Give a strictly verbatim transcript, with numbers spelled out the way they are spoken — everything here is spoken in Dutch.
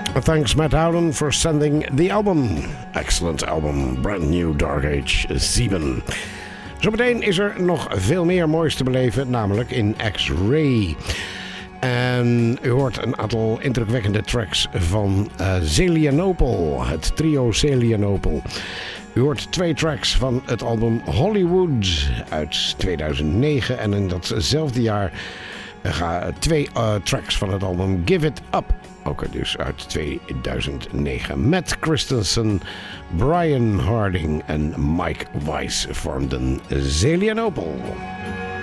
Thanks Matt Howden for sending the album. Excellent album, Brand New Dark Age zeven. Zometeen is er nog veel meer moois te beleven, namelijk in X-Ray. En u hoort een aantal indrukwekkende tracks van uh, Zelianopel, het trio Zelianopel. U hoort twee tracks van het album Hollywood uit tweeduizend negen. En in datzelfde jaar gaan twee uh, tracks van het album Give It Up. Ook dus uit tweeduizend negen. Matt Christensen, Brian Harding en Mike Weiss vormden Zelianopel.